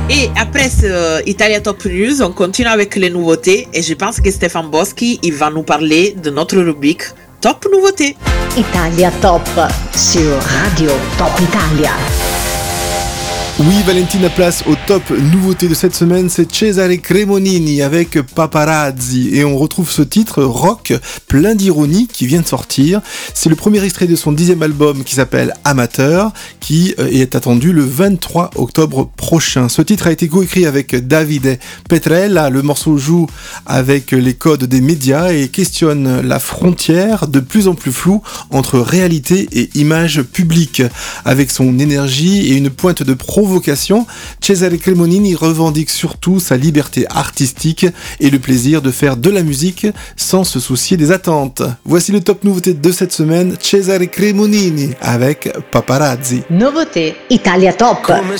Et après ce Italia Top News, on continue avec les nouveautés et je pense que Stéphane Boschi, il va nous parler de notre rubrique Top Nouveautés. Italia Top sur Radio Top Italia. Oui, Valentina, place au top nouveauté de cette semaine, c'est Cesare Cremonini avec Paparazzi. Et on retrouve ce titre rock plein d'ironie qui vient de sortir. C'est le premier extrait de son 10e album qui s'appelle Amateur, qui est attendu le 23 octobre prochain. Ce titre a été coécrit avec Davide Petrella. Le morceau joue avec les codes des médias et questionne la frontière de plus en plus floue entre réalité et image publique. Avec son énergie et une pointe de provocation, Cesare Cremonini revendique surtout sa liberté artistique et le plaisir de faire de la musique sans se soucier des attentes. Voici le top nouveauté de cette semaine, Cesare Cremonini avec Paparazzi. Nouveauté Italia Top.